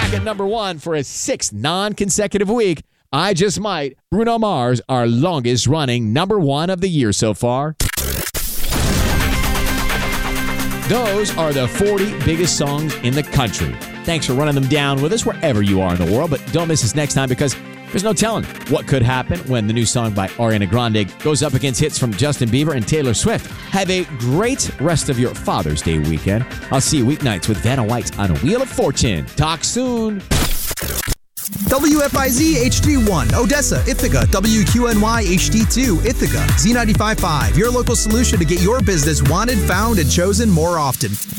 back at number 1 for a 6th non-consecutive week. I Just Might, Bruno Mars, our longest running number 1 of the year so far. Those are the 40 biggest songs in the country. Thanks for running them down with us wherever you are in the world, but don't miss us next time because there's no telling what could happen when the new song by Ariana Grande goes up against hits from Justin Bieber and Taylor Swift. Have a great rest of your Father's Day weekend. I'll see you weeknights with Vanna White on Wheel of Fortune. Talk soon. WFIZ HD1, Odessa, Ithaca, WQNY HD2, Ithaca, Z95.5, your local solution to get your business wanted, found, and chosen more often.